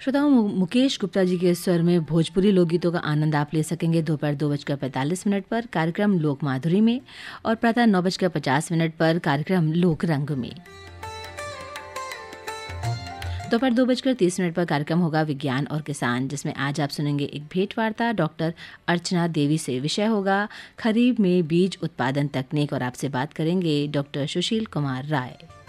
श्रोताओं, मुकेश गुप्ता जी के स्वर में भोजपुरी लोकगीतों का आनंद आप ले सकेंगे दोपहर 2:45 पर कार्यक्रम लोक माधुरी में और प्रातः 9:50 पर कार्यक्रम लोक रंग में। दोपहर 2:30 पर कार्यक्रम होगा विज्ञान और किसान, जिसमें आज आप सुनेंगे एक भेंट वार्ता डॉक्टर अर्चना देवी से। विषय होगा खरीफ में बीज उत्पादन तकनीक और आपसे बात करेंगे डॉक्टर सुशील कुमार राय।